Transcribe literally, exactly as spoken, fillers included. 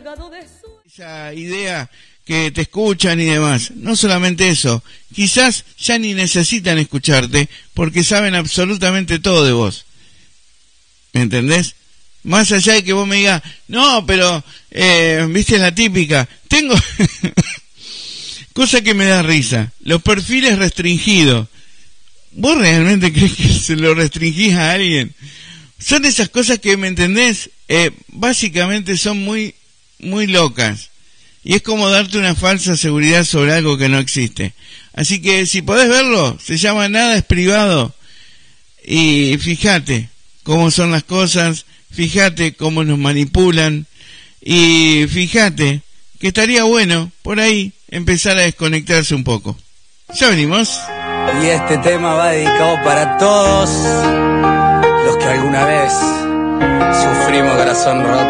Esa idea que te escuchan y demás. No solamente eso, quizás ya ni necesitan escucharte porque saben absolutamente todo de vos. ¿Me entendés? Más allá de que vos me digas, no, pero, eh, viste la típica, tengo, cosa que me da risa, los perfiles restringidos. ¿Vos realmente crees que se lo restringís a alguien? Son esas cosas que, ¿me entendés? Eh, básicamente son muy, muy locas. Y es como darte una falsa seguridad sobre algo que no existe. Así que si podés verlo, se llama Nada es Privado. Y fíjate cómo son las cosas, fíjate cómo nos manipulan. Y fíjate que estaría bueno, por ahí, empezar a desconectarse un poco. Ya venimos. Y este tema va dedicado para todos los que alguna vez sufrimos corazón roto.